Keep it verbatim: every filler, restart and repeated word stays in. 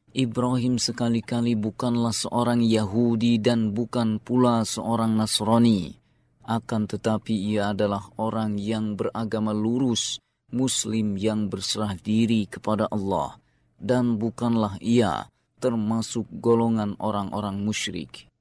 Ibrahim sekali-kali bukanlah seorang Yahudi dan bukan pula seorang Nasrani. Akan tetapi ia adalah orang yang beragama lurus, Muslim yang berserah diri kepada Allah. Dan bukanlah ia termasuk golongan orang-orang musyrik.